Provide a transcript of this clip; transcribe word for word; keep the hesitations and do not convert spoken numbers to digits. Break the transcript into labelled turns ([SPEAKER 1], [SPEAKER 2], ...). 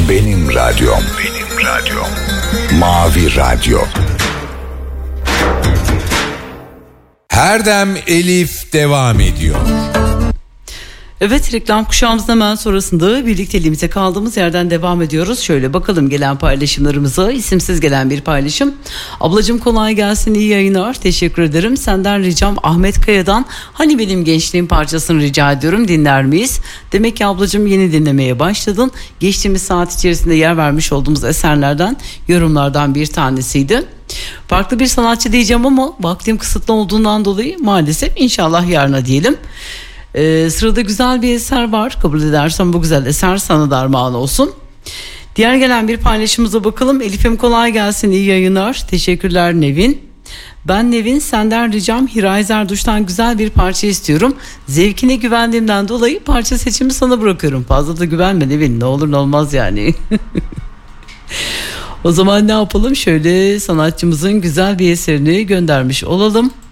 [SPEAKER 1] Benim radyom, benim radyom. Mavi Radyo. Herdem Elif devam ediyor.
[SPEAKER 2] Evet, reklam kuşağımızın hemen sonrasında birlikteliğimize kaldığımız yerden devam ediyoruz. Şöyle bakalım gelen paylaşımlarımıza. İsimsiz gelen bir paylaşım. Ablacığım kolay gelsin, iyi yayınlar, teşekkür ederim. Senden ricam Ahmet Kaya'dan Hani Benim Gençliğim parçasını rica ediyorum, dinler miyiz? Demek ki ablacığım yeni dinlemeye başladın. Geçtiğimiz saat içerisinde yer vermiş olduğumuz eserlerden, yorumlardan bir tanesiydi. Farklı bir sanatçı diyeceğim ama vaktim kısıtlı olduğundan dolayı maalesef inşallah yarına diyelim. Ee, sırada güzel bir eser var. Kabul edersen bu güzel eser sana da armağan olsun. Diğer gelen bir paylaşımıza bakalım. Elif'im kolay gelsin, iyi yayınlar. Teşekkürler Nevin. Ben Nevin, senden ricam Hiray Zerduş'tan güzel bir parça istiyorum. Zevkine güvendiğimden dolayı parça seçimi sana bırakıyorum. Fazla da güvenme Nevin, ne olur ne olmaz yani. O zaman ne yapalım? Şöyle sanatçımızın güzel bir eserini göndermiş olalım.